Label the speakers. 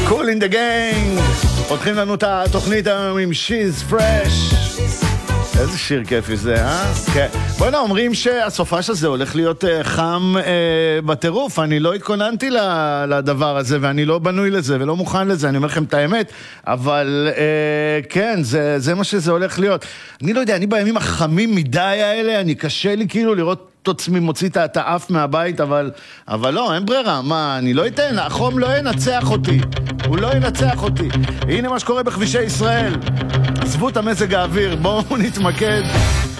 Speaker 1: Cool in the gang. פותחים לנו את התוכנית היום עם She's Fresh. איזה שיר כיפי זה, אה? כן. בוא'נה, אומרים שהסופש הזה הולך להיות חם בטירוף. אני לא התכוננתי לדבר הזה, ואני לא בנוי לזה, ולא מוכן לזה, אני אומר לכם את האמת. אבל כן, זה מה שזה הולך להיות. אני לא יודע, אני בימים החמים מדי האלה, אני קשה לי כאילו לראות את עצמי מוציא את האף מהבית, אבל לא, אין ברירה. מה, אני לא אתן, החום לא ינצח אותי. הוא לא ינצח אותי. הנה מה שקורה בכבישי ישראל. עזבו את המזג האוויר, בואו נתמקד